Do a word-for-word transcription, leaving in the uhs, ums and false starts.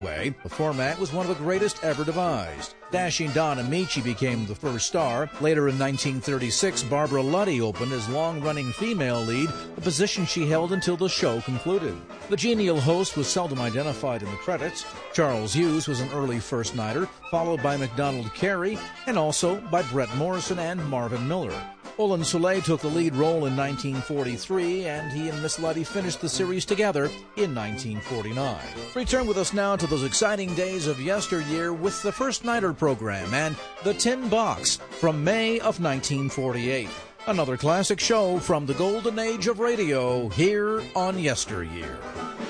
Way, the format was one of the greatest ever devised. Dashing Don Amici became the first star. Later in nineteen thirty-six, Barbara Luddy opened as long-running female lead, a position she held until the show concluded. The genial host was seldom identified in the credits. Charles Hughes was an early first-nighter, followed by MacDonald Carey, and also by Brett Morrison and Marvin Miller. Olin Soule took the lead role in nineteen forty-three, and he and Miss Luddy finished the series together in nineteen forty-nine. Return with us now to those exciting days of yesteryear with the First Nighter program and The Tin Box from May of nineteen forty-eight. Another classic show from the golden age of radio here on Yesteryear.